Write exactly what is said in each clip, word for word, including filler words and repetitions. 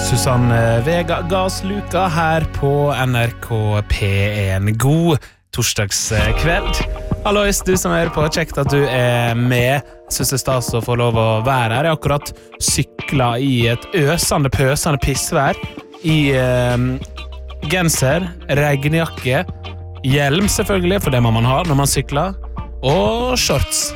Susanne Vega Gasluka her på N R K P en. God torsdagskveld. Hallois, du som er på. Kjekt at du er med. Synes det er stas å få lov å være her. Jeg har akkurat syklet i et øsende, pøsende pissvær i eh, genser, regnjakke, hjelm selvfølgelig, for det må man ha når man sykler, og shorts.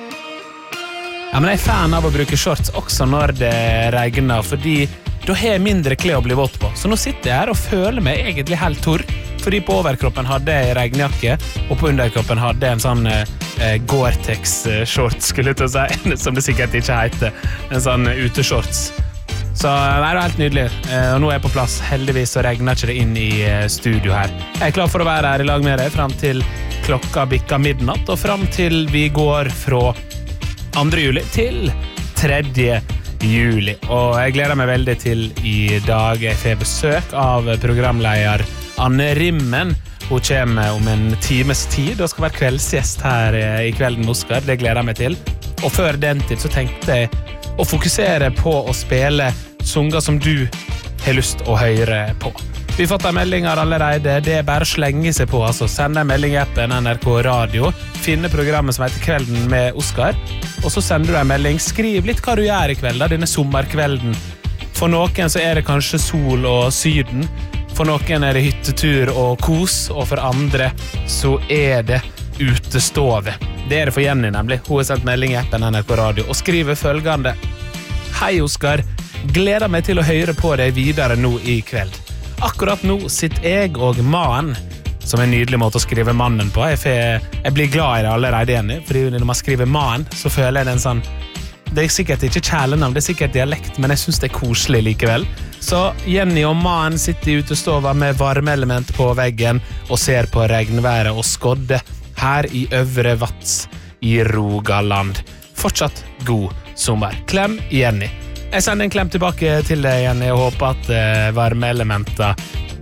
Ja, men jeg er fan av å bruke shorts også når det regner, fordi da har jeg mindre klær å bli vått på. Så nå sitter jeg her og føler meg egentlig helt torr, fordi på overkroppen hadde jeg regnjakke, og på underkroppen hadde jeg en sånn eh, Gore-Tex-shorts, skulle jeg til å si, som det sikkert ikke heter, en sånn uteshorts. Så det er helt nydelig, eh, og nå er jeg på plass. Heldigvis så regner ikke det inn i eh, studio her. Jeg er klar for å være her i lag med deg frem til klokka bikka midnatt, og frem til vi går fra andre juli til tredje juli. Og jeg gleder meg veldig til i dag. Jeg får besøk av programleder Anne Rimmen. Hun kommer om en times tid og skal være kveldsgjest her i Kvelden med Oskar. Det gleder jeg meg til. Og før den tid så tenkte jeg å fokusere på å spille sanger som du har lyst å høre på. Vi har fått en melding allerede. Det er bare å slenge seg på, altså. Send en melding i appen N R K Radio. Finne programmet som heter Kvelden med Oskar. Og så sender du en melding. Skriv litt hva du gjør i kveld, da, denne sommerkvelden. For noen så er det kanskje sol og syden. For noen er det hyttetur og kos. Og for andre så er det utestove. Det er det for Jenny, nemlig. Hun har sendt melding i appen N R K Radio og skriver følgende: Hei, Oskar. Gleder meg til å høre på deg videre nå i kveld. Akkurat nå sitter jeg og mannen, som er en nydelig måte å skrive mannen på. Jeg, får, jeg blir glad i det allerede igjen, fordi når man skriver mannen, så føler jeg det en sånn, det er sikkert ikke kjælenavn, det er sikkert dialekt, men jeg synes det er koselig likevel. Så Jenny og mannen sitter i utestova med varmeelement på veggen og ser på regnværet og skodde her i Øvre Vats i Rogaland. Fortsatt god sommer. Klem, Jenny. Jeg sender en klem tilbake til deg, Jenny, og håper at uh, varmeelementer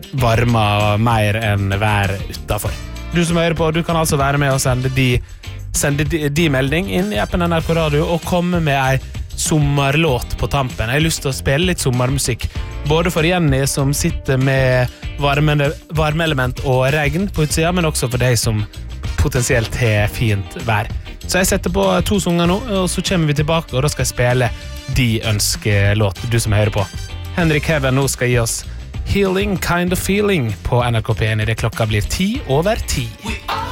varmer mer enn vær utenfor. Du som hører på, du kan altså være med og sende de, sende de, de melding inn i appen N R K Radio og komme med en sommerlåt på tampen. Jeg har lyst til å spille litt sommermusikk, både for Jenny som sitter med varme, varmeelement og regn på utsida, men også for deg som potensielt har fint vær. Så jeg setter på to sanger nå, og så kommer vi tilbake, og da skal jeg spille de ønskelåt, du som hører på. Henrik Heaven nå skal gi oss Healing Kind of Feeling på N R K P en i det klokka blir ti over ti. We are